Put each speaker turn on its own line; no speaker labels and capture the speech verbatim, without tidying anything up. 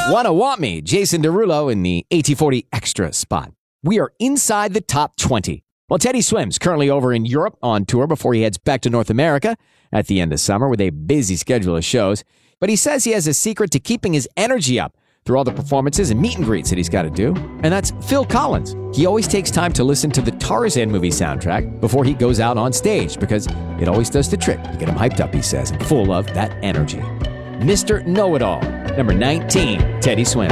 Wanna Want Me, Jason Derulo in the A T forty Extra spot. We are inside the top twenty. Well, Teddy Swims currently over in Europe on tour before he heads back to North America at the end of summer with a busy schedule of shows. But he says he has a secret to keeping his energy up through all the performances and meet and greets that he's got to do, and that's Phil Collins. He always takes time to listen to the Tarzan movie soundtrack before he goes out on stage because it always does the trick to get him hyped up, he says, and full of that energy. Mister Know-It-All, number nineteen, Teddy Swims.